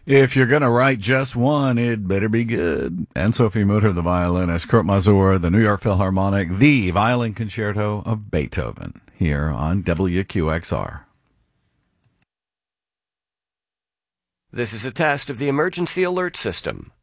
If you're going to write just one, it better be good. And Sophie Mutter, the violinist, Kurt Mazur, the New York Philharmonic, the Violin Concerto of Beethoven, here on WQXR. This is a test of the emergency alert system.